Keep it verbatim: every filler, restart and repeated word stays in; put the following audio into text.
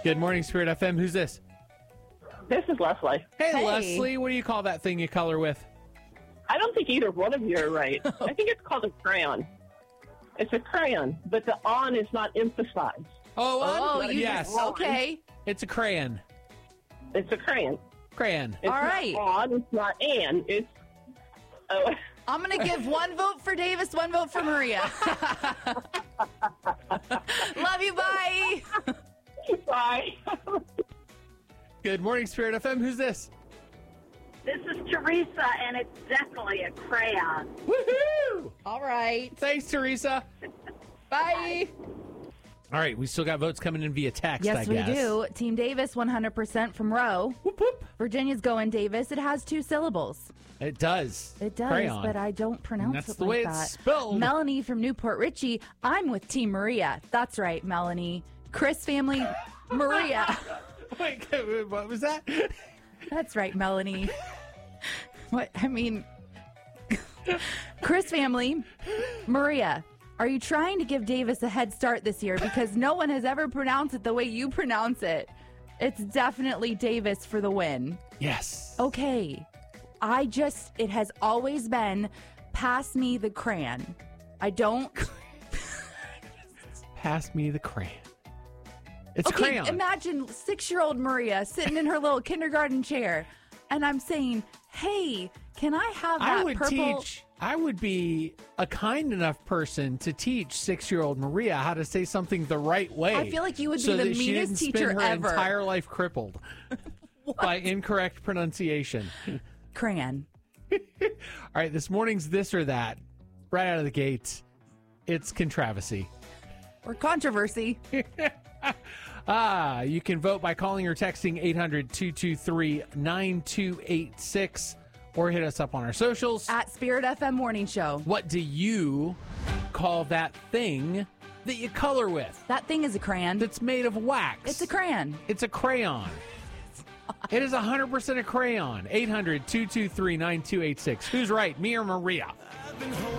Good morning, Spirit F M. Who's this? This is Leslie. Hey, Hey. Leslie. What do you call that thing you color with? I don't think either one of you are right. I think it's called a crayon. It's a crayon, but the on is not emphasized. Oh, Oh, on? you yes. just, okay. It's a crayon. It's a crayon. Crayon. It's All right. not on, it's not an. It's oh, I'm going to give one vote for Davis, one vote for Maria. Love you. Bye. bye. Good morning, Spirit F M. Who's this? This is Teresa, and it's definitely a crayon. Woohoo! All right. Thanks, Teresa. Bye. All right, we still got votes coming in via text, Yes, I we guess. do. Team Davis, one hundred percent from Roe. Whoop, whoop. Virginia's going Davis. It has two syllables. It does. It does, Crayon. but I don't pronounce That's it the like way that. it's spelled. Melanie from Newport Richie. I'm with Team Maria. That's right, Melanie. Chris family, Maria. Wait, what was that? That's right, Melanie. What I mean, Chris family, Maria. Are you trying to give Davis a head start this year because no one has ever pronounced it the way you pronounce it? It's definitely Davis for the win. Yes. Okay. I just, it has always been pass me the crayon. I don't. Pass me the crayon. It's Okay, crayon. imagine six-year-old Maria sitting in her little kindergarten chair, and I'm saying, hey, can I have that I would purple? teach, I would be a kind enough person to teach six-year-old Maria how to say something the right way. I feel like you would be so the that she meanest didn't teacher spend her ever. entire life crippled by incorrect pronunciation. Crayon. All right, this morning's This or That. Right out of the gates, it's controversy. Or controversy. Ah, you can vote by calling or texting eight hundred, two two three, nine two eight six or hit us up on our socials. At Spirit F M Morning Show. What do you call that thing that you color with That thing is a crayon. that's made of wax? It's a crayon. It's a crayon. It is one hundred percent a crayon. eight hundred, two two three, nine two eight six. Who's right, me or Maria?